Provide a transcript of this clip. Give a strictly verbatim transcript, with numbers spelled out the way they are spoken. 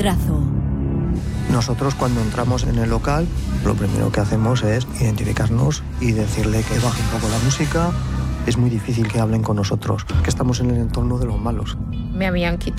Trazo. Nosotros cuando entramos en el local, lo primero que hacemos es identificarnos y decirle que baje un poco la música. Es muy difícil que hablen con nosotros, que estamos en el entorno de los malos. Me habían quitado